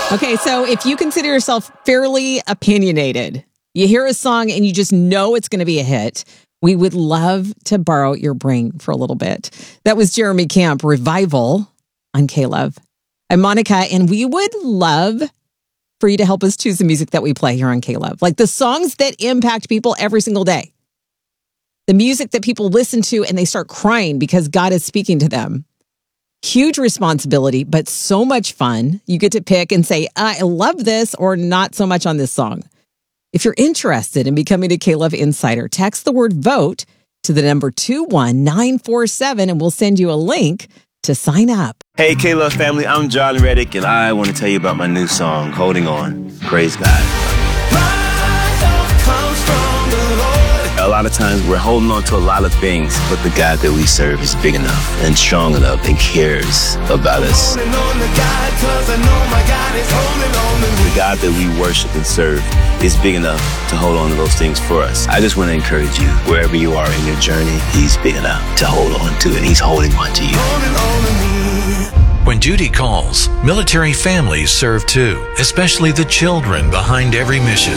Okay, so if you consider yourself fairly opinionated, you hear a song and you just know it's going to be a hit, we would love to borrow your brain for a little bit. That was Jeremy Camp, Revival on K-Love. I'm Monica, and we would love for you to help us choose the music that we play here on K-Love. Like the songs that impact people every single day. The music that people listen to and they start crying because God is speaking to them. Huge responsibility, but so much fun. You get to pick and say, I love this or not so much on this song. If you're interested in becoming a K-Love Insider, text the word VOTE to the number 21947 and we'll send you a link to sign up. Hey, K-Love family, I'm John Reddick, and I want to tell you about my new song, Holding On. Praise God. A lot of times we're holding on to a lot of things, but the God that we serve is big enough and strong enough and cares about us. The God that we worship and serve is big enough to hold on to those things for us. I just want to encourage you, wherever you are in your journey, He's big enough to hold on to it. He's holding on to you. When duty calls, military families serve too, especially the children behind every mission.